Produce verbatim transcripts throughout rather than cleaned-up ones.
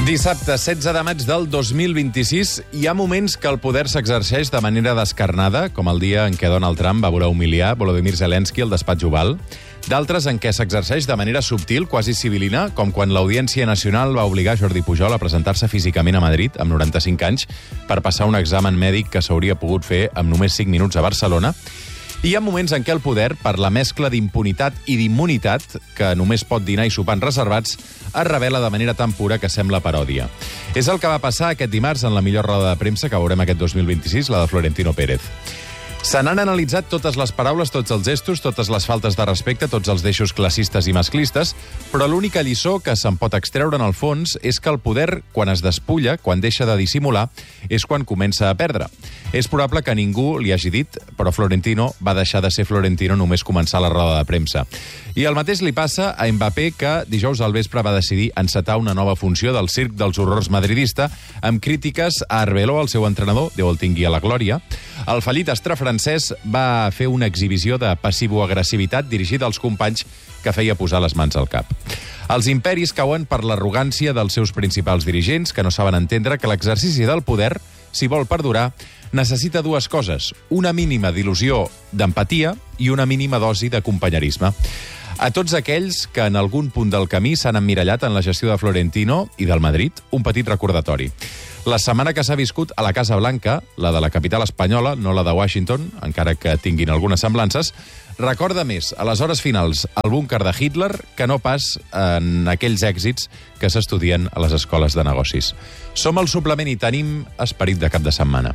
Dissabte, setze de maig del dos mil vint-i-sis, hi ha moments que el poder s'exerceix de manera descarnada, com el dia en què Donald Trump va voler humiliar Volodymyr Zelensky al despatx Oval. D'altres en què s'exerceix de manera subtil, quasi civilina, com quan l'Audiència Nacional va obligar Jordi Pujol a presentar-se físicament a Madrid, amb noranta-cinc anys, per passar un examen mèdic que s'hauria pogut fer amb només cinc minuts a Barcelona. I hi ha moments en què el poder, per la mescla d'impunitat i d'immunitat, que només pot dinar i sopar en reservats, es revela de manera tan pura que sembla paròdia. És el que va passar aquest dimarts en la millor roda de premsa que veurem aquest dos mil vint-i-sis, la de Florentino Pérez. Se n'han analitzat totes les paraules, tots els gestos, totes les faltes de respecte, tots els deixos classistes i masclistes, però l'única lliçó que se'n pot extreure en el fons és que el poder, quan es despulla, quan deixa de dissimular, és quan comença a perdre. És probable que ningú li hagi dit, però Florentino va deixar de ser Florentino només començar la roda de premsa. I el mateix li passa a Mbappé, que dijous al vespre va decidir encetar una nova funció del circ dels horrors madridista, amb crítiques a Arbeloa, el seu entrenador, Déu el tingui a la glòria. El fallit astre francès va fer una exhibició de passivo-agressivitat dirigida als companys que feia posar les mans al cap. Els imperis cauen per l'arrogància dels seus principals dirigents, que no saben entendre que l'exercici del poder, si vol perdurar, necessita dues coses: una mínima d'il·lusió d'empatia i una mínima dosi de companyerisme. A tots aquells que en algun punt del camí s'han emmirallat en la gestió de Florentino i del Madrid, un petit recordatori. La setmana que s'ha viscut a la Casa Blanca, la de la capital espanyola, no la de Washington, encara que tinguin algunes semblances, recorda més a les hores finals al búnquer de Hitler que no pas en aquells èxits que s'estudien a les escoles de negocis. Som al suplement i tenim esperit de cap de setmana.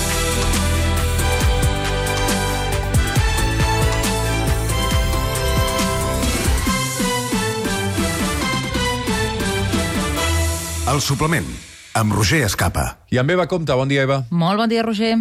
El suplement, amb Roger Escapa. I amb Eva Compte. Bon dia, Eva. Molt bon dia, Roger.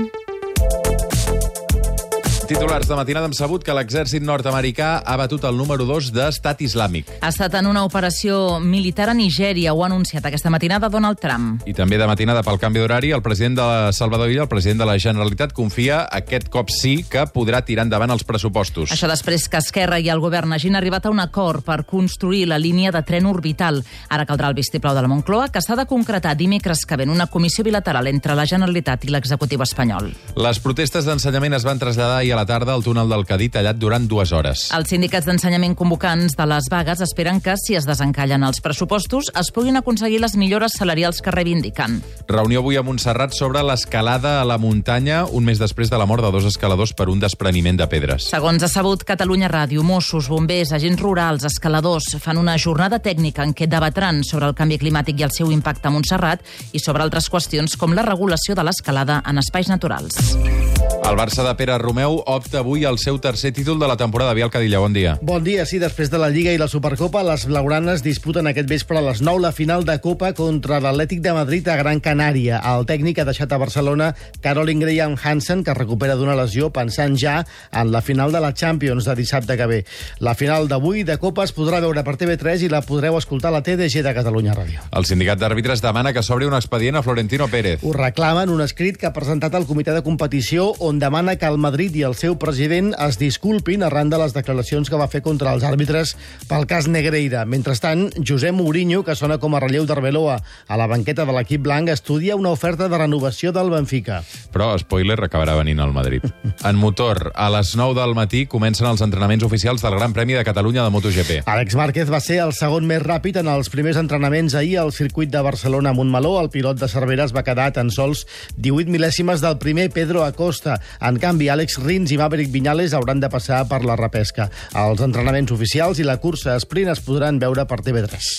Titulars de matinada hem sabut que l'exèrcit nord-americà ha batut el número dos d'Estat Islàmic. Ha estat en una operació militar a Nigèria, ho ha anunciat aquesta matinada Donald Trump. I també de matinada pel canvi d'horari, el president de Salvador Illa, el president de la Generalitat, confia aquest cop sí que podrà tirar endavant els pressupostos. Això després que Esquerra i el govern hagin arribat a un acord per construir la línia de tren orbital. Ara caldrà el vistiplau de la Moncloa, que s'ha de concretar dimecres que ve en una comissió bilateral entre la Generalitat i l'executiu espanyol. Les protestes d'ensenyament es van traslladar ahir a la tarda al túnel del Cadí, tallat durant dues hores. Els sindicats d'ensenyament convocants de les vagues esperen que, si es desencallen els pressupostos, es puguin aconseguir les millores salarials que reivindiquen. Reunió avui a Montserrat sobre l'escalada a la muntanya, un mes després de la mort de dos escaladors per un despreniment de pedres. Segons ha sabut Catalunya Ràdio, Mossos, bombers, agents rurals, escaladors fan una jornada tècnica en què debatran sobre el canvi climàtic i el seu impacte a Montserrat i sobre altres qüestions com la regulació de l'escalada en espais naturals. El Barça de Pere Romeu opta avui al seu tercer títol de la temporada. Biel Cadilla, bon dia. Bon dia, sí, després de la Lliga i la Supercopa, les blaugranes disputen aquest vespre a les nou la final de Copa contra l'Atlètic de Madrid a Gran Canària. El tècnic ha deixat a Barcelona Caroline Graham Hansen, que es recupera d'una lesió, pensant ja en la final de la Champions de dissabte que ve. La final d'avui de Copa es podrà veure per T V tres i la podreu escoltar a la T D G de Catalunya Ràdio. El sindicat d'àrbitres demana que s'obri un expedient a Florentino Pérez. Ho reclamen un escrit que ha presentat el comitè de competició on demana que el Madrid i el seu president es disculpin arran de les declaracions que va fer contra els àrbitres pel cas Negreira. Mentrestant, José Mourinho, que sona com a relleu d'Arbeloa a la banqueta de l'equip blanc, estudia una oferta de renovació del Benfica. Però, spoiler, acabarà venint al Madrid. En motor, a les nou del matí comencen els entrenaments oficials del Gran Premi de Catalunya de MotoGP. Àlex Márquez va ser el segon més ràpid en els primers entrenaments ahir al circuit de Barcelona a Montmeló. El pilot de Cervera es va quedar tan sols divuit mil·lèsimes del primer Pedro Acosta. En canvi, Àlex Rins i Maverick Viñales hauran de passar per la repesca. Els entrenaments oficials i la cursa sprint es podran veure per T V tres.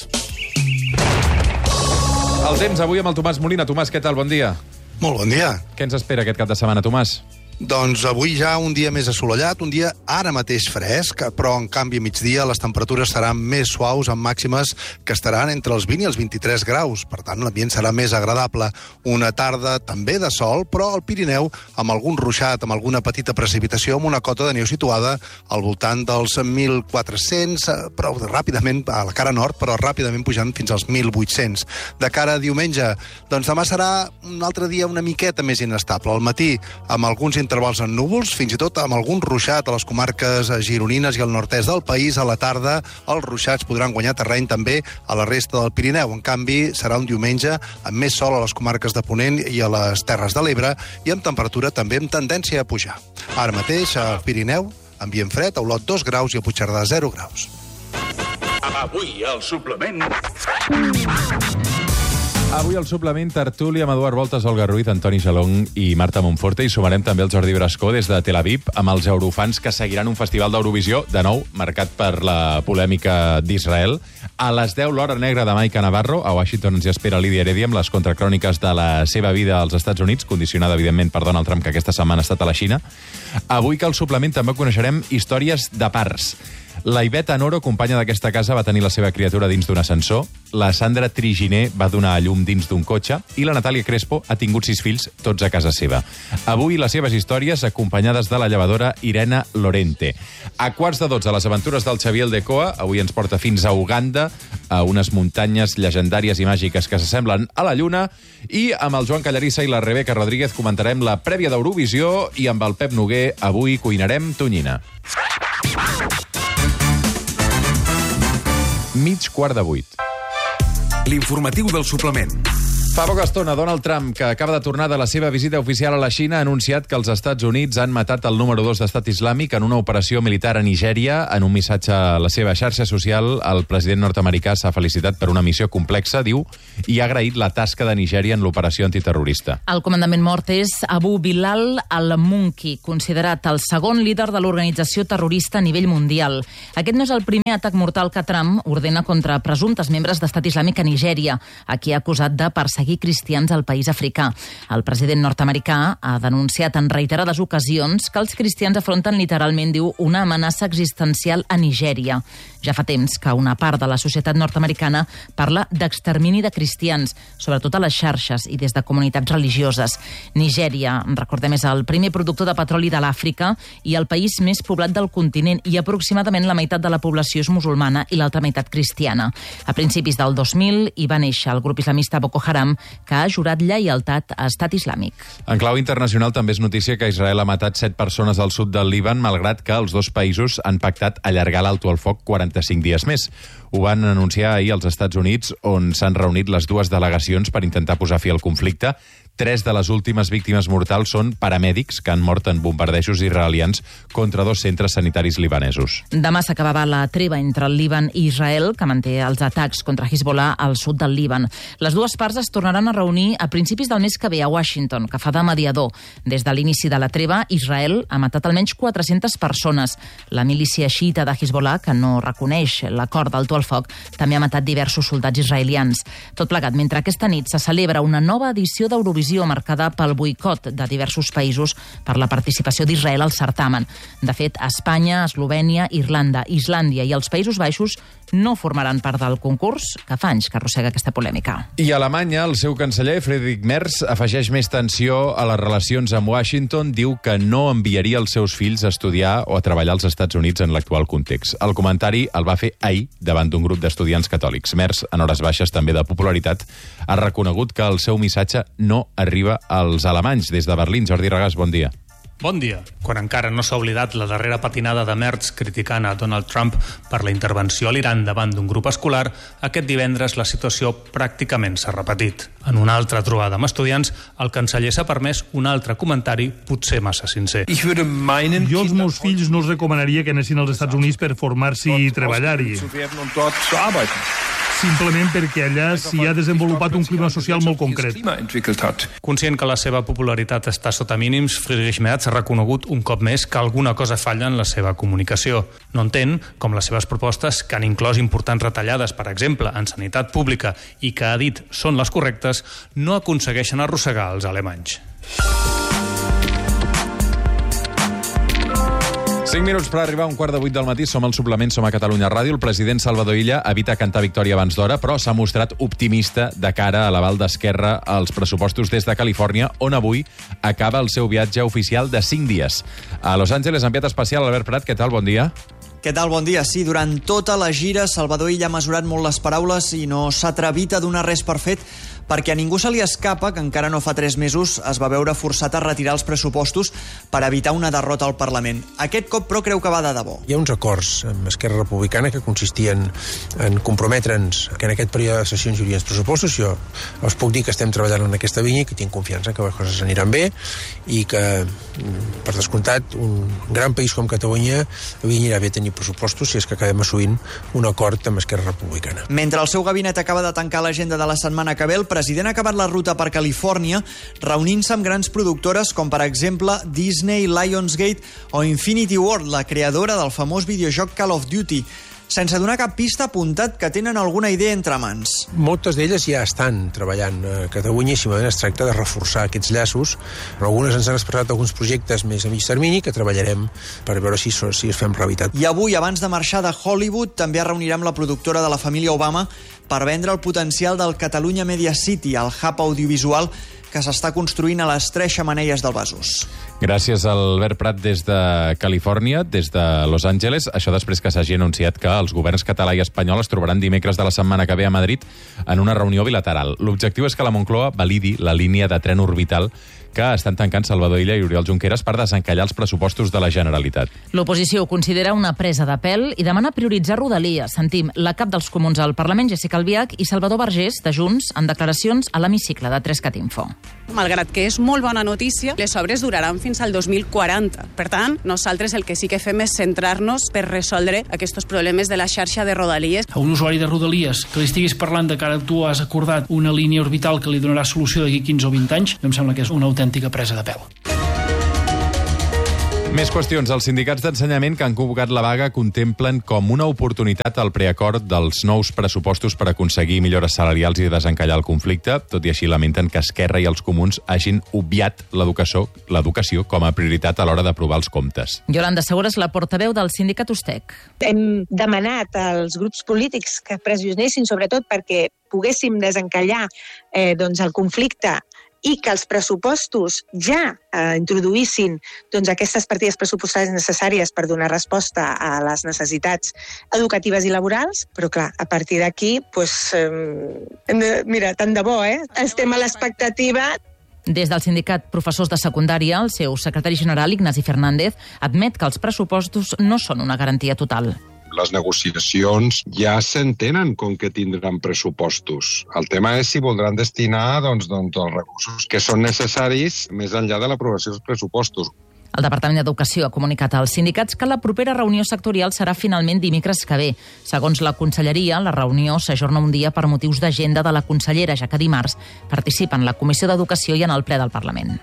El temps avui amb el Tomàs Molina. Tomàs, què tal? Bon dia. Molt bon dia. Què ens espera aquest cap de setmana, Tomàs? Doncs avui ja un dia més assolellat, un dia ara mateix fresc, però en canvi a migdia les temperatures seran més suaus amb màximes que estaran entre els vint i els vint-i-tres graus. Per tant, l'ambient serà més agradable. Una tarda també de sol, però al Pirineu amb algun ruixat, amb alguna petita precipitació, amb una cota de neu situada al voltant dels mil quatre-cents, però ràpidament a la cara nord, però ràpidament pujant fins als mil vuit-cents. De cara a diumenge, doncs demà serà un altre dia una miqueta més inestable. Al matí, amb alguns intervals intervals en núvols, fins i tot amb algun ruixat a les comarques gironines i al nord-est del país. A la tarda els ruixats podran guanyar terreny també a la resta del Pirineu. En canvi, serà un diumenge amb més sol a les comarques de Ponent i a les Terres de l'Ebre i amb temperatura també amb tendència a pujar. Ara mateix, al Pirineu, ambient fred, a Olot dos graus i a Puigcerdà zero graus. Avui, al suplement... Avui al suplement tertúlia amb Eduard Voltes, Olga Ruiz, Antoni Jalón i Marta Monforte, i sumarem també el Jordi Brascó des de Tel Aviv amb els eurofans que seguiran un festival d'Eurovisió, de nou, marcat per la polèmica d'Israel. A les deu, l'Hora Negra de Maica Navarro. A Washington ens hi espera Lídia Heredia amb les contracròniques de la seva vida als Estats Units, condicionada, evidentment, per Donald Trump, que aquesta setmana ha estat a la Xina. Avui, que al suplement també coneixerem històries de parts. La Iveta Noro, companya d'aquesta casa, va tenir la seva criatura dins d'un ascensor. La Sandra Triginer va donar a llum dins d'un cotxe. I la Natàlia Crespo ha tingut sis fills, tots a casa seva. Avui, les seves històries, acompanyades de la llevadora Irene Lorente. A quarts de dotze, les aventures del Xavier Aldecoa. Avui ens porta fins a Uganda, a unes muntanyes llegendàries i màgiques que s'assemblen a la Lluna. I amb el Joan Callarissa i la Rebeca Rodríguez comentarem la prèvia d'Eurovisió i amb el Pep Noguer avui cuinarem tonyina. Mig quart de vuit. L'informatiu del suplement. Fa poca estona, Donald Trump, que acaba de tornar de la seva visita oficial a la Xina, ha anunciat que els Estats Units han matat el número dos d'Estat Islàmic en una operació militar a Nigèria. En un missatge a la seva xarxa social, el president nord-americà s'ha felicitat per una missió complexa, diu, i ha agraït la tasca de Nigèria en l'operació antiterrorista. El comandament mort és Abu Bilal al-Munki, considerat el segon líder de l'organització terrorista a nivell mundial. Aquest no és el primer atac mortal que Trump ordena contra presumptes membres d'Estat Islàmic a Nigèria, a qui ha acusat de perseguir cristians al país africà. El president nord-americà ha denunciat en reiterades ocasions que els cristians afronten literalment, diu, una amenaça existencial a Nigèria. Ja fa temps que una part de la societat nord-americana parla d'extermini de cristians, sobretot a les xarxes i des de comunitats religioses. Nigèria, recordem, és el primer productor de petroli de l'Àfrica i el país més poblat del continent, i aproximadament la meitat de la població és musulmana i l'altra meitat cristiana. A principis del dos mil hi va néixer el grup islamista Boko Haram, que ha jurat lleialtat a Estat Islàmic. En clau internacional també és notícia que Israel ha matat set persones al sud del Líban, malgrat que els dos països han pactat allargar l'alto al foc quaranta-cinc dies més. Ho van anunciar ahir als Estats Units, on s'han reunit les dues delegacions per intentar posar fi al conflicte. Tres de les últimes víctimes mortals són paramèdics que han mort en bombardejos israelians contra dos centres sanitaris libanesos. Demà s'acabava la treva entre el Líban i Israel, que manté els atacs contra Hezbollah al sud del Líban. Les dues parts es tornaran a reunir a principis del mes que ve a Washington, que fa de mediador. Des de l'inici de la treva, Israel ha matat almenys quatre-centes persones. La milícia xiita de Hezbollah, que no reconeix l'acord d'alto al foc, també ha matat diversos soldats israelians. Tot plegat, mentre aquesta nit se celebra una nova edició d'Eurovisió marcada pel boicot de diversos països per la participació d'Israel al certamen. De fet, Espanya, Eslovènia, Irlanda, Islàndia i els Països Baixos no formaran part del concurs, que fa anys que arrossega aquesta polèmica. I a Alemanya, el seu canceller, Friedrich Merz, afegeix més tensió a les relacions amb Washington. Diu que no enviaria els seus fills a estudiar o a treballar als Estats Units en l'actual context. El comentari el va fer ahir davant d'un grup d'estudiants catòlics. Merz, en hores baixes també de popularitat, ha reconegut que el seu missatge no arriba als alemanys. Des de Berlín, Jordi Regàs, bon dia. Bon dia. Quan encara no s'ha oblidat la darrera patinada de Merz criticant a Donald Trump per la intervenció a l'Iran davant d'un grup escolar, aquest divendres la situació pràcticament s'ha repetit. En una altra trobada amb estudiants, el canceller s'ha permès un altre comentari, potser massa sincer. Jo als meus fills no els recomanaria que anessin als Estats Units per formar-s'hi i treballar-hi. Simplement perquè allà s'hi ha desenvolupat un clima social molt concret. Conscient que la seva popularitat està sota mínims, Friedrich Merz ha reconegut un cop més que alguna cosa falla en la seva comunicació. No entén com les seves propostes, que han inclòs importants retallades, per exemple, en sanitat pública, i que ha dit són les correctes, no aconsegueixen arrossegar els alemanys. cinc minuts per arribar a un quart de vuit del matí. Som al suplement, som a Catalunya Ràdio. El president Salvador Illa evita cantar victòria abans d'hora, però s'ha mostrat optimista de cara a l'aval d'Esquerra als pressupostos des de Califòrnia, on avui acaba el seu viatge oficial de cinc dies. A Los Angeles, enviat especial, Albert Prat, què tal? Bon dia. Què tal? Bon dia. Sí, durant tota la gira, Salvador Illa ha mesurat molt les paraules i no s'ha atrevit a donar res per fet perquè a ningú se li escapa que encara no fa tres mesos es va veure forçat a retirar els pressupostos per evitar una derrota al Parlament. Aquest cop, però, creu que va de debò. Hi ha uns acords amb Esquerra Republicana que consistien en comprometre'ns que en aquest període de sessions hi hauria els pressupostos. Jo us puc dir que estem treballant en aquesta vinya i que tinc confiança que les coses aniran bé i que, per descomptat, un gran país com Catalunya havia anirà bé tenir pressupostos si és que acabem assolint un acord amb Esquerra Republicana. Mentre el seu gabinet acaba de tancar l'agenda de la setmana que ve, el president ha acabat la ruta per Califòrnia reunint-se amb grans productores com, per exemple, Disney, Lionsgate o Infinity Ward, la creadora del famós videojoc Call of Duty. Sense donar cap pista, ha apuntat que tenen alguna idea entre mans. Moltes d'elles ja estan treballant a Catalunya i simplement es tracta de reforçar aquests llaços. Algunes ens han expressat alguns projectes més a mig termini que treballarem per veure si, si es fem realitat. I avui, abans de marxar de Hollywood, també es reunirà amb la productora de la família Obama per vendre el potencial del Catalunya Media City, el hub audiovisual que s'està construint a les tres xemeneies del Besòs. Gràcies a Albert Prat des de Califòrnia, des de Los Angeles. Això després que s'hagi anunciat que els governs català i espanyol es trobaran dimecres de la setmana que ve a Madrid en una reunió bilateral. L'objectiu és que la Moncloa validi la línia de tren orbital que estan tancant Salvador Illa i Oriol Junqueras per desencallar els pressupostos de la Generalitat. L'oposició ho considera una presa de pèl i demana prioritzar Rodalies. Sentim la cap dels comuns al Parlament, Jéssica Albiach, i Salvador Vergés, de Junts, en declaracions a l'hemicicle de Trescat Info. Malgrat que és molt bona notícia, les obres duraran fins al dos mil quaranta. Per tant, nosaltres el que sí que fem és centrar-nos per resoldre aquests problemes de la xarxa de Rodalies. A un usuari de Rodalies que li estiguis parlant de que ara tu has acordat una línia orbital que li donarà solució d'aquí quinze o vint anys, em sembla que és una autèntica presa de pèl. Més qüestions. Els sindicats d'ensenyament que han convocat la vaga contemplen com una oportunitat el preacord dels nous pressupostos per aconseguir millores salarials i desencallar el conflicte. Tot i així, lamenten que Esquerra i els comuns hagin obviat l'educació l'educació com a prioritat a l'hora d'aprovar els comptes. Yolanda Segura és la portaveu del sindicat Ustec. Hem demanat als grups polítics que pressionessin, sobretot perquè poguéssim desencallar eh, doncs el conflicte i que els pressupostos ja eh, introduïssin doncs, aquestes partides pressupostàries necessàries per donar resposta a les necessitats educatives i laborals, però clar, a partir d'aquí, pues, eh, mira, tant de bo, eh? Estem a l'expectativa. Des del sindicat Professors de Secundària, el seu secretari general, Ignasi Fernández, admet que els pressupostos no són una garantia total. Les negociacions ja s'entenen com que tindran pressupostos. El tema és si voldran destinar doncs, doncs, els recursos que són necessaris més enllà de l'aprovació dels pressupostos. El Departament d'Educació ha comunicat als sindicats que la propera reunió sectorial serà finalment dimecres que ve. Segons la conselleria, la reunió s'ajorna un dia per motius d'agenda de la consellera, ja que dimarts participa en la Comissió d'Educació i en el ple del Parlament.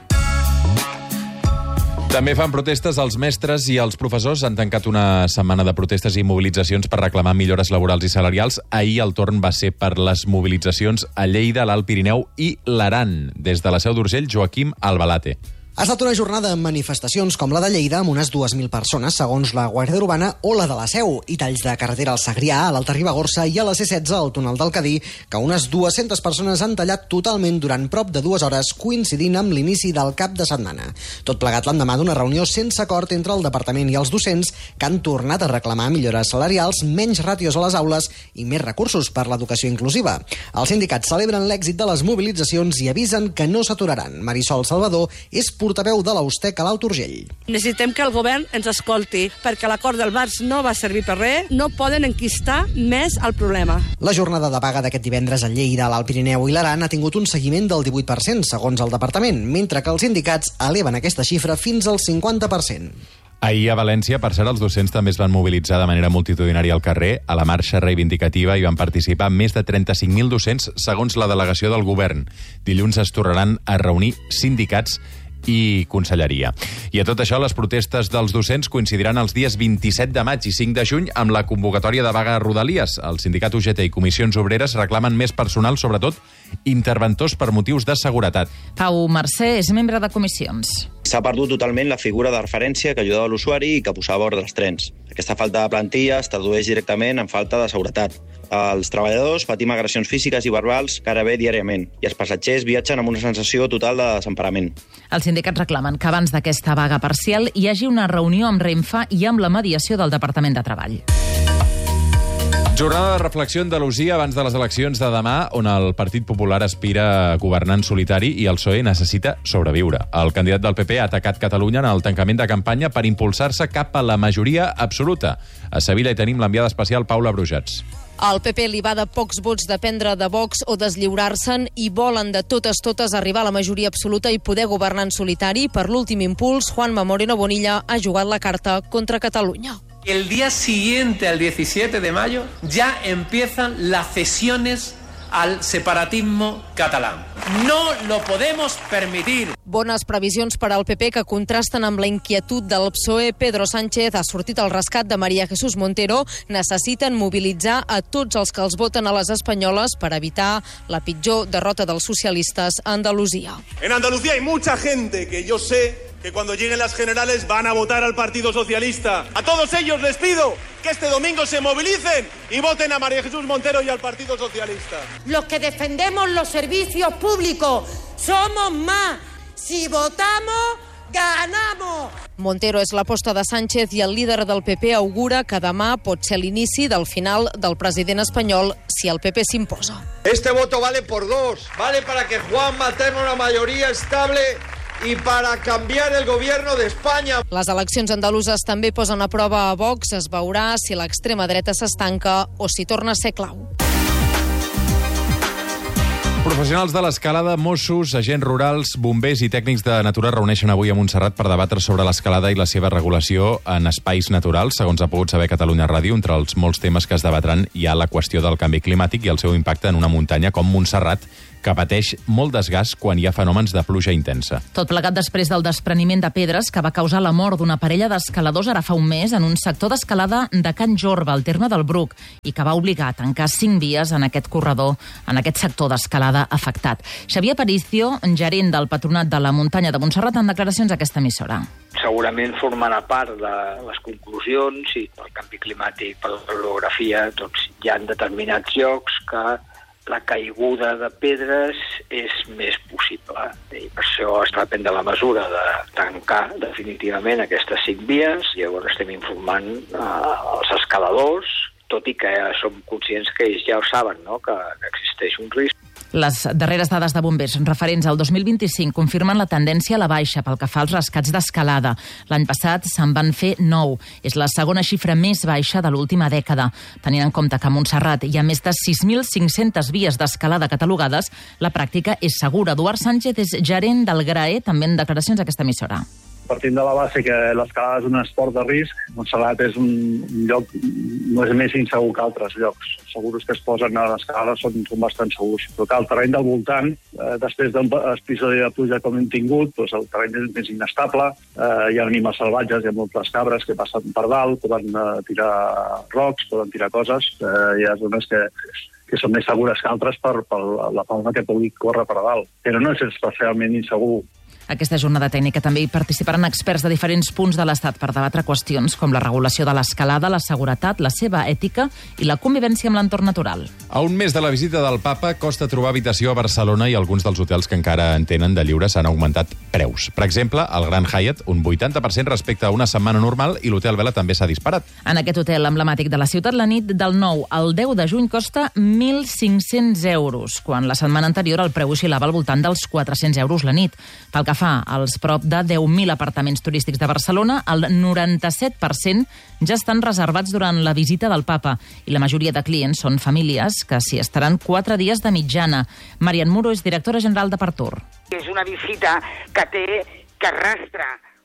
També fan protestes els mestres i els professors. Han tancat una setmana de protestes i mobilitzacions per reclamar millores laborals i salarials. Ahir el torn va ser per les mobilitzacions a Lleida, l'Alt Pirineu i l'Aran. Des de la Seu d'Urgell, Joaquim Albalate. Ha estat una jornada amb manifestacions com la de Lleida amb unes dues mil persones, segons la Guàrdia Urbana, o la de la Seu, i talls de carretera al Segrià, a l'Alta Ribagorça i a la C setze, al túnel del Cadí, que unes dues-centes persones han tallat totalment durant prop de dues hores, coincidint amb l'inici del cap de setmana. Tot plegat l'endemà d'una reunió sense acord entre el departament i els docents, que han tornat a reclamar millores salarials, menys ràtios a les aules i més recursos per l'educació inclusiva. Els sindicats celebren l'èxit de les mobilitzacions i avisen que no s'aturaran. Marisol Salvador és portaveu de l'Ustec a l'Alt Urgell. Necessitem que el govern ens escolti, perquè l'acord del març no va servir per res, no poden enquistar més el problema. La jornada de vaga d'aquest divendres a Lleida, l'Alt Pirineu i l'Aran ha tingut un seguiment del divuit per cent, segons el departament, mentre que els sindicats eleven aquesta xifra fins al cinquanta per cent. Ahir a València, per cert, els docents també es van mobilitzar de manera multitudinària al carrer. A la marxa reivindicativa hi van participar més de trenta-cinc mil docents, segons la delegació del govern. Dilluns es tornaran a reunir sindicats i conselleria. I a tot això, les protestes dels docents coincidiran els dies vint-i-set de maig i cinc de juny amb la convocatòria de vaga a Rodalies. El sindicat U G T i comissions obreres reclamen més personal, sobretot interventors per motius de seguretat. Pau Mercè és membre de comissions. S'ha perdut totalment la figura de referència que ajudava l'usuari i que posava ordre als trens. Aquesta falta de plantilla es tradueix directament en falta de seguretat. Els treballadors patim agressions físiques i verbals gairebé diàriament i els passatgers viatgen amb una sensació total de desemparament. Els sindicats reclamen que abans d'aquesta vaga parcial hi hagi una reunió amb Renfe i amb la mediació del Departament de Treball. Jornada de reflexió a Andalusia abans de les eleccions de demà, on el Partit Popular aspira a governar en solitari i el P S O E necessita sobreviure. El candidat del P P ha atacat Catalunya en el tancament de campanya per impulsar-se cap a la majoria absoluta. A Sevilla hi tenim l'enviada especial Paula Brujats. Al P P li va de pocs vots dependre de Vox o deslliurar-se'n i volen de totes totes arribar a la majoria absoluta i poder governar en solitari. Per l'últim impuls, Juanma Moreno Bonilla ha jugat la carta contra Catalunya. El día siguiente, al diecisiete de mayo, ya empiezan las cesiones al separatismo catalán. No lo podemos permitir. Bones previsions per al P P que contrasten amb la inquietud del P S O E. Pedro Sánchez ha sortit al rescat de María Jesús Montero. Necessiten mobilitzar a tots els que els voten a les espanyoles per evitar la pitjor derrota dels socialistes a Andalusia. En Andalucía hay mucha gente que yo sé que cuando lleguen las generales van a votar al Partido Socialista. A todos ellos les pido que este domingo se movilicen y voten a María Jesús Montero y al Partido Socialista. Los que defendemos los servicios públicos somos más. Si votamos, ganamos. Montero és l'aposta de Sánchez i el líder del P P augura que demà pot ser l'inici del final del president espanyol si el P P s'imposa. Este voto vale por dos. Vale para que Juanma tenga una mayoría estable i para cambiar el gobierno de España. Les eleccions andaluses també posen a prova a Vox. Es veurà si l'extrema dreta s'estanca o si torna a ser clau. Professionals de l'escalada, Mossos, agents rurals, bombers i tècnics de natura reuneixen avui a Montserrat per debatre sobre l'escalada i la seva regulació en espais naturals. Segons ha pogut saber Catalunya Ràdio, entre els molts temes que es debatran hi ha la qüestió del canvi climàtic i el seu impacte en una muntanya com Montserrat, que pateix molt desgast quan hi ha fenòmens de pluja intensa. Tot plegat després del despreniment de pedres que va causar la mort d'una parella d'escaladors ara fa un mes en un sector d'escalada de Can Jorba, al terme del Bruc, i que va obligar a tancar cinc vies en aquest corredor, en aquest sector d'escalada afectat. Xavier Aparicio, gerent del Patronat de la Muntanya de Montserrat, en declaracions a aquesta emissora. Segurament formarà part de les conclusions i pel canvi climàtic, per l'orografia, doncs hi ha determinats llocs que la caiguda de pedres és més possible. I per això es va prendre la mesura de tancar definitivament aquestes cinc vies. Llavors estem informant eh, els escaladors, tot i que som conscients que ells ja ho saben, no? que existeix un risc. Les darreres dades de bombers referents al dos mil vint-i-cinc confirmen la tendència a la baixa pel que fa als rescats d'escalada. L'any passat se'n van fer nou. És la segona xifra més baixa de l'última dècada. Tenint en compte que a Montserrat hi ha més de sis mil cinc-centes vies d'escalada catalogades, la pràctica és segura. Eduard Sánchez és gerent del GRAE, també en declaracions a aquesta emissora. Partint de la base que l'escalada és un esport de risc, Montserrat és un lloc, no és més insegur que altres llocs. Segurs que es posen a l'escalada són, són bastant segurs. Però que el terreny del voltant, eh, després d'un episodi de pluja com hem tingut, doncs el terreny és més inestable, eh, hi ha animals salvatges, hi ha moltes cabres que passen per dalt, poden eh, tirar rocs, poden tirar coses, eh, hi ha zones que que són més segures que altres per, per la fauna que pugui córrer per dalt. Però no és especialment insegur. Aquesta jornada tècnica també hi participaran experts de diferents punts de l'Estat per debatre qüestions com la regulació de l'escalada, la seguretat, la seva ètica i la convivència amb l'entorn natural. A un mes de la visita del papa costa trobar habitació a Barcelona i alguns dels hotels que encara en tenen de lliure s'han augmentat preus. Per exemple, el Grand Hyatt, un vuitanta per cent respecte a una setmana normal, i l'Hotel Vela també s'ha disparat. En aquest hotel emblemàtic de la ciutat, la nit del nou al deu de juny costa mil cinc-cents euros, quan la setmana anterior el preu oscil·lava al voltant dels quatre-cents euros la nit. Pel que fa als prop de deu mil apartaments turístics de Barcelona, el noranta-set per cent ja estan reservats durant la visita del papa i la majoria de clients són famílies que s'hi estaran quatre dies de mitjana. Marian Muro és directora general de Partur. És una visita que té, que arrastra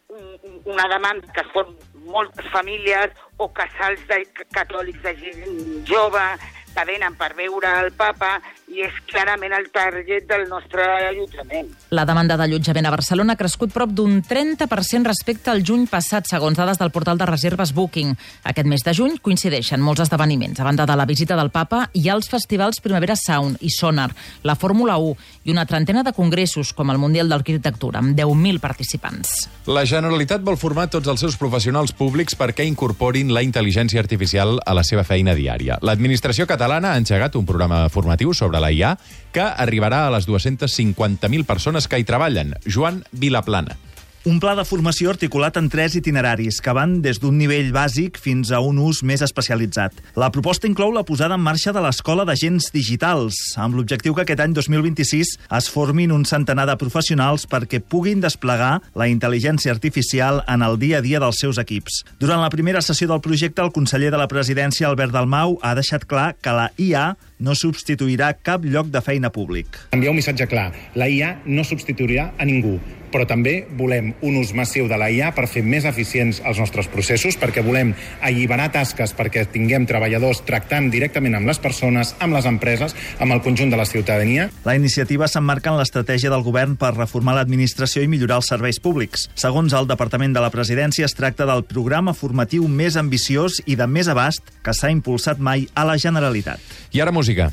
una demanda que són moltes famílies o casals de catòlics de gent jove que venen per veure el papa i és clarament el target del nostre allotjament. La demanda d'allotjament a Barcelona ha crescut prop d'un trenta per cent respecte al juny passat, segons dades del portal de reserves Booking. Aquest mes de juny coincideixen molts esdeveniments. A banda de la visita del papa, hi ha els festivals Primavera Sound i Sonar, la Fórmula u i una trentena de congressos, com el Mundial d'Arquitectura, amb deu mil participants. La Generalitat vol formar tots els seus professionals públics perquè incorporin la intel·ligència artificial a la seva feina diària. L'administració catalana ha engegat un programa formatiu sobre la I A que arribarà a les dues-centes cinquanta mil persones que hi treballen. Joan Vilaplana. Un pla de formació articulat en tres itineraris, que van des d'un nivell bàsic fins a un ús més especialitzat. La proposta inclou la posada en marxa de l'Escola d'Agents Digitals, amb l'objectiu que aquest any dos mil vint-i-sis es formin un centenar de professionals perquè puguin desplegar la intel·ligència artificial en el dia a dia dels seus equips. Durant la primera sessió del projecte, el conseller de la Presidència, Albert Dalmau, ha deixat clar que la I A no substituirà cap lloc de feina públic. Enviar un missatge clar. La I A no substituirà a ningú, però també volem un ús massiu de la I A per fer més eficients els nostres processos, perquè volem alliberar tasques perquè tinguem treballadors tractant directament amb les persones, amb les empreses, amb el conjunt de la ciutadania. La iniciativa s'emmarca en l'estratègia del govern per reformar l'administració i millorar els serveis públics. Segons el Departament de la Presidència, es tracta del programa formatiu més ambiciós i de més abast que s'ha impulsat mai a la Generalitat. I ara música.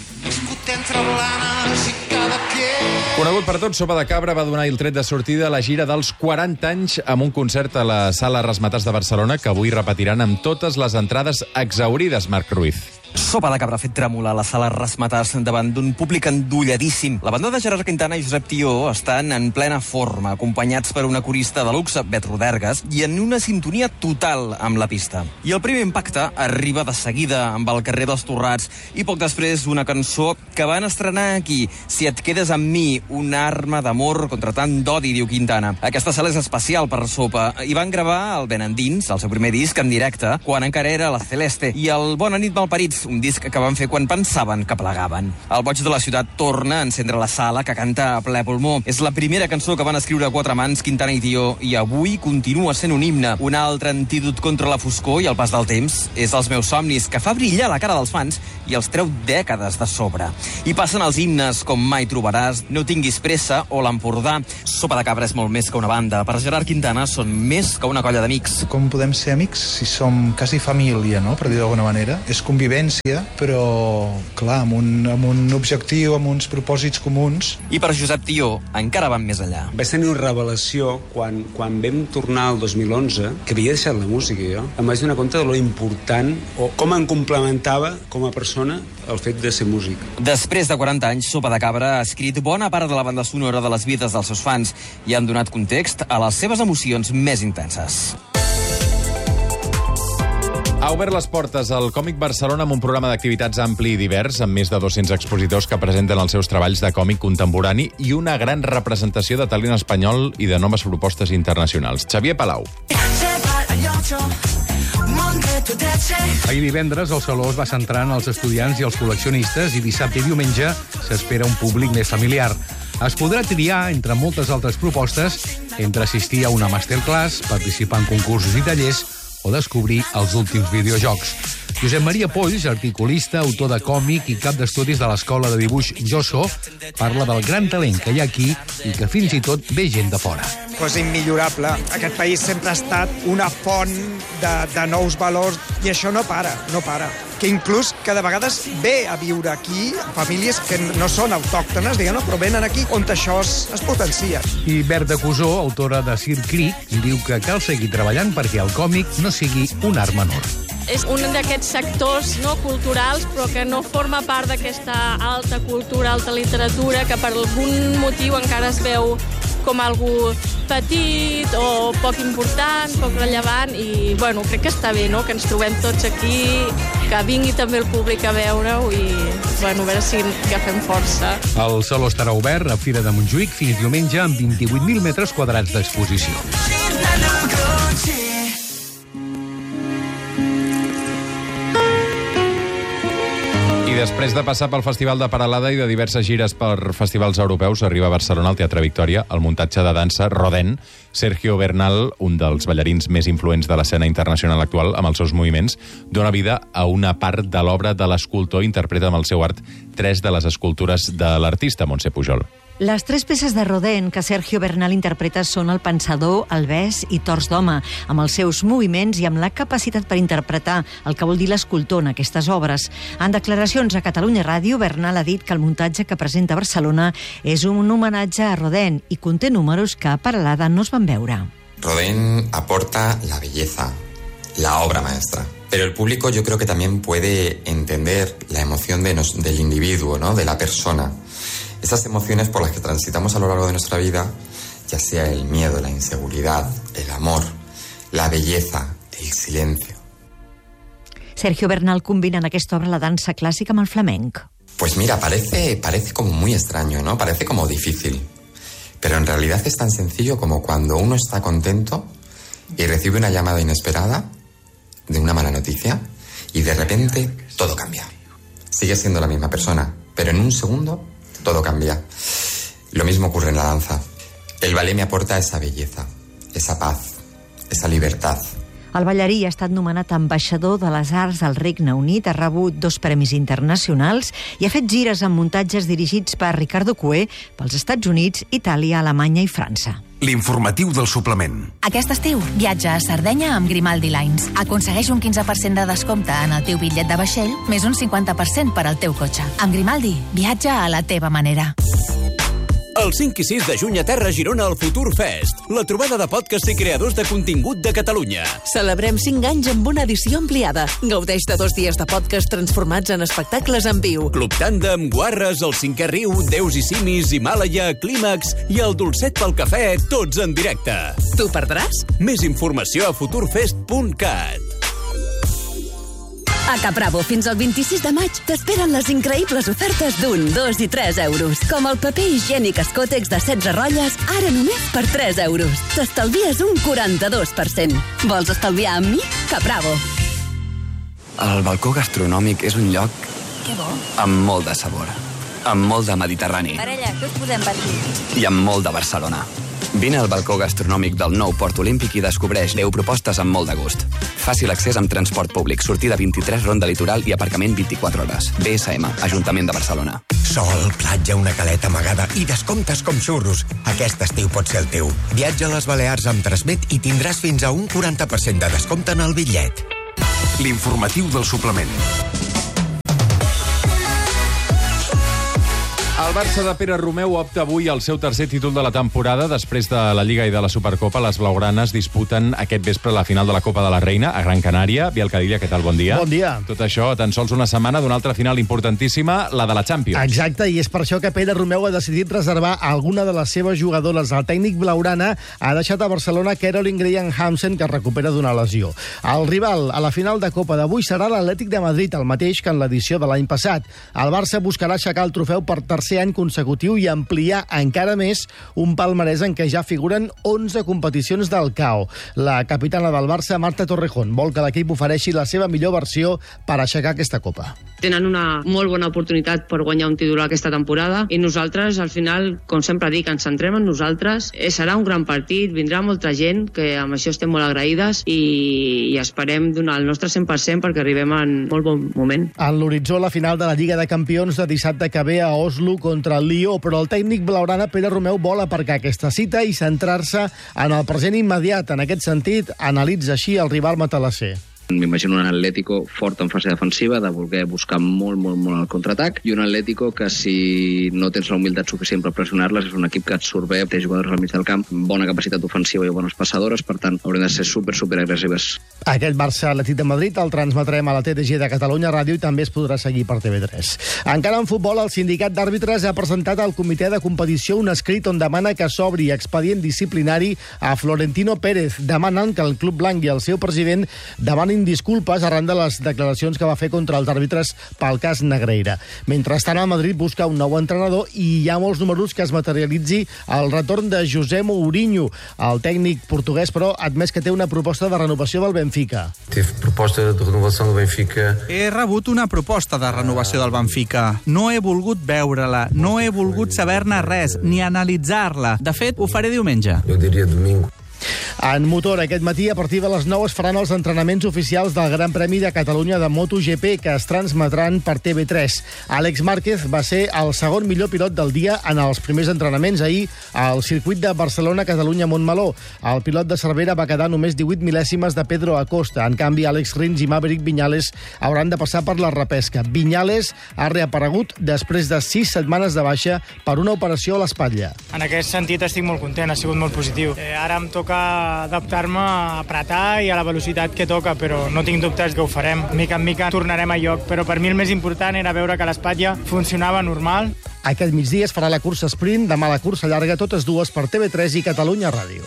Conegut per tots, Sopa de Cabra va donar el tret de sortida a la gira dels quaranta anys amb un concert a la Sala Razzmatazz de Barcelona que avui repetiran amb totes les entrades exhaurides, Marc Ruiz. Sopa de Cabra ha fet tremolar la Sala Razzmatazz davant d'un públic endolladíssim. La banda de Gerard Quintana i Josep Tió estan en plena forma, acompanyats per una corista de luxe, Bet Rodergas, i en una sintonia total amb la pista. I el primer impacte arriba de seguida amb el carrer dels Torrats i poc després una cançó que van estrenar aquí, Si et quedes amb mi, una arma d'amor contra tant d'odi, diu Quintana. Aquesta sala és especial per Sopa i van gravar el Ben Endins, el seu primer disc en directe, quan encara era la Celeste, i el Bona nit malparits, un disc que van fer quan pensaven que plegaven. El boig de la ciutat torna a encendre la sala, que canta a ple pulmó. És la primera cançó que van escriure a quatre mans, Quintana i Tió, i avui continua sent un himne. Un altre antídot contra la foscor i el pas del temps és Els meus somnis, que fa brillar la cara dels fans i els treu dècades de sobre. I passen els himnes com Mai trobaràs, No tinguis pressa o l'Empordà. Sopa de Cabra és molt més que una banda. Per Gerard Quintana són més que una colla d'amics. Com podem ser amics si som quasi família, no?, per dir d'alguna manera. És convivència, però, clar, amb un, amb un objectiu, amb uns propòsits comuns. I per Josep Tió encara van més enllà. Vaig tenir una revelació quan, quan vam tornar el dos mil onze, que havia deixat la música jo. Em vaig donar compte de lo important o com em complementava com a persona el fet de ser músic. Després de quaranta anys, Sopa de Cabra ha escrit bona part de la banda sonora de les vides dels seus fans i han donat context a les seves emocions més intenses. Ha obert les portes al Còmic Barcelona amb un programa d'activitats ampli i divers, amb més de dos-cents expositors que presenten els seus treballs de còmic contemporani i una gran representació de talent espanyol i de noves propostes internacionals. Xavier Palau. Ahir divendres el Saló es va centrar en els estudiants i els col·leccionistes i dissabte i diumenge s'espera un públic més familiar. Es podrà triar, entre moltes altres propostes, entre assistir a una masterclass, participar en concursos i tallers o descobrir els últims videojocs. Josep Maria Polls, articulista, autor de còmic i cap d'estudis de l'Escola de Dibuix Josso, parla del gran talent que hi ha aquí i que fins i tot ve gent de fora. És immillorable. Aquest país sempre ha estat una font de, de nous valors i això no para, no para. Que inclús cada vegades ve a viure aquí famílies que no són autòctones, diguem, però venen aquí on això es, es potencia. I Berta Cusó, autora de Sir Creek, diu que cal seguir treballant perquè el còmic no sigui un art menor. És un d'aquests sectors no culturals, però que no forma part d'aquesta alta cultura, alta literatura, que per algun motiu encara es veu com algú petit o poc important, poc rellevant, i bueno, crec que està bé, no?, que ens trobem tots aquí, que vingui també el públic a veure-ho i bueno, a veure si agafem força. El Saló estarà obert a Fira de Montjuïc fins diumenge amb vint-i-vuit mil metres quadrats d'exposició. I després de passar pel Festival de Peralada i de diverses gires per festivals europeus, arriba a Barcelona, al Teatre Victòria, el muntatge de dansa Rodin. Sergio Bernal, un dels ballarins més influents de l'escena internacional actual, amb els seus moviments, dona vida a una part de l'obra de l'escultor i interpreta amb el seu art tres de les escultures de l'artista, Montse Pujol. Les tres peces de Rodin que Sergio Bernal interpreta són El pensador, El bes i Torns d'home, amb els seus moviments i amb la capacitat per interpretar el que vol dir l'escultor en aquestes obres. En declaracions a Catalunya Ràdio, Bernal ha dit que el muntatge que presenta a Barcelona és un homenatge a Rodin i conté números que a Peralada no es van veure. Rodin aporta la belleza, la obra maestra. Pero el público yo creo que también puede entender la emoción de nos, del individuo, ¿no?, de la persona. Esas emociones por las que transitamos a lo largo de nuestra vida ya sea el miedo, la inseguridad, el amor, la belleza, el silencio. Sergio Bernal combina en aquesta obra la dansa clàssica amb el flamenc. Pues mira, parece, parece como muy extraño, ¿no? Parece como difícil. Pero en realidad es tan sencillo como cuando uno está contento y recibe una llamada inesperada de una mala noticia y de repente todo cambia. Sigue siendo la misma persona, pero en un segundo todo cambia. Lo mismo ocurre en la danza. El ballet me aporta esa belleza, esa paz, esa libertad. El ballarí ha estat nomenat ambaixador de les arts al Regne Unit, ha rebut dos premis internacionals i ha fet gires amb muntatges dirigits per Ricardo Cué pels Estats Units, Itàlia, Alemanya i França. L'informatiu del suplement. Aquest estiu, viatja a Sardenya amb Grimaldi Lines. Aconsegueix un quinze per cent de descompte en el teu bitllet de vaixell, més un cinquanta per cent per al teu cotxe. Amb Grimaldi, viatja a la teva manera. El cinc i sis de juny a Terra Girona al Futur Fest, la trobada de podcasts i creadors de contingut de Catalunya. Celebrem cinc anys amb una edició ampliada. Gaudeix de dos dies de podcast transformats en espectacles en viu. Club Tàndem, Guarres, El Cinquè Riu, Déus i Simis, Himàlaia, Clímax i el Dolcet pel Cafè, tots en directe. Tu perdràs? Més informació a futurfest punt cat. A Capravo, fins al vint-i-sis de maig, t'esperen les increïbles ofertes d'un, dos i tres euros. Com el paper higiènic Escòtex de setze rotlles, ara només per tres euros. T'estalvies un quaranta-dos per cent. Vols estalviar amb mi? Capravo. El balcó gastronòmic és un lloc Que bo. amb molt de sabor, amb molt de Mediterrani Parella, què us posem per aquí? i amb molt de Barcelona. Vine al balcó gastronòmic del nou Port Olímpic i descobreix deu propostes amb molt de gust. Fàcil accés amb transport públic, sortida vint-i-tres, ronda litoral i aparcament vint-i-quatre hores. B S M, Ajuntament de Barcelona. Sol, platja, una caleta amagada i descomptes com xurros. Aquest estiu pot ser el teu. Viatja a les Balears amb Transmet i tindràs fins a un quaranta per cent de descompte en el bitllet. L'informatiu del suplement. El Barça de Pere Romeu opta avui al seu tercer títol de la temporada. Després de la Lliga i de la Supercopa, les blaugranes disputen aquest vespre la final de la Copa de la Reina a Gran Canària. Biel Cadilla, què tal? Bon dia. Bon dia. Tot això a tan sols una setmana d'una altra final importantíssima, la de la Champions. Exacte, i és per això que Pere Romeu ha decidit reservar alguna de les seves jugadores. El tècnic blaugrana ha deixat a Barcelona Caroline Graham Hansen, que es recupera d'una lesió. El rival a la final de Copa d'avui serà l'Atlètic de Madrid, el mateix que en l'edició de l'any passat. El Barça buscarà aixecar el trofeu per tercer any consecutiu i ampliar encara més un palmarès en què ja figuren onze competicions del C A O. La capitana del Barça, Marta Torrejón, vol que l'equip ofereixi la seva millor versió per aixecar aquesta Copa. Tenen una molt bona oportunitat per guanyar un títol aquesta temporada i nosaltres, al final, com sempre dic, ens centrem en nosaltres. Eh, serà un gran partit, vindrà molta gent, que amb això estem molt agraïdes i, i esperem donar el nostre cent per cent perquè arribem en molt bon moment. En l'horitzó, la final de la Lliga de Campions de dissabte que ve a Oslo contra el Lió, però el tècnic blaugrana Pere Romeu vol aparcar aquesta cita i centrar-se en el present immediat. En aquest sentit, analitza així el rival matalasser. M'imagino un Atlético fort en fase defensiva, de voler buscar molt, molt, molt el contraatac, i un Atlético que, si no tens la humilitat suficient per pressionar-les, és un equip que et surt bé, té jugadors al mig del camp, bona capacitat ofensiva i bones passadores, per tant, haurem de ser super, super agressives. Aquest Barça-Atlètic de Madrid el transmetrem a la T D G de Catalunya Ràdio i també es podrà seguir per T V tres. Encara en futbol, el sindicat d'àrbitres ha presentat al comitè de competició un escrit on demana que s'obri expedient disciplinari a Florentino Pérez, demanant que el Club Blanc i el seu president demanin disculpes arran de les declaracions que va fer contra els àrbitres pel cas Negreira. Mentrestant, el Madrid busca un nou entrenador i hi ha molts números que es materialitzi el retorn de José Mourinho. El tècnic portuguès, però, ha admès que té una proposta de renovació del Benfica. Tive proposta de renovació del Benfica. He rebut una proposta de renovació del Benfica. No he volgut veure-la, no he volgut saber-ne res, ni analitzar-la. De fet, ho faré diumenge. Jo diria domingo. En motor, aquest matí, a partir de les nou es faran els entrenaments oficials del Gran Premi de Catalunya de MotoGP, que es transmetran per T V tres. Àlex Márquez va ser el segon millor pilot del dia en els primers entrenaments ahir al circuit de Barcelona-Catalunya-Montmeló. El pilot de Cervera va quedar només divuit mil·lèsimes de Pedro Acosta. En canvi, Àlex Rins i Maverick Viñales hauran de passar per la repesca. Viñales ha reaparegut després de sis setmanes de baixa per una operació a l'espatlla. En aquest sentit estic molt content, ha sigut molt positiu. Eh, ara em toca adaptar-me a apretar i a la velocitat que toca, però no tinc dubtes que ho farem. Mica en mica tornarem a lloc, però per mi el més important era veure que l'espatlla funcionava normal. Aquest migdia es farà la cursa sprint, demà la cursa llarga, totes dues per T V tres i Catalunya Ràdio.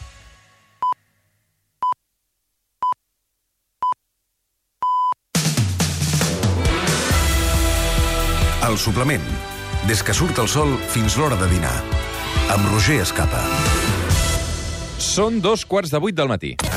El suplement. Des que surt el sol fins l'hora de dinar. Amb Roger Escapa. Són dos quarts de vuit del matí.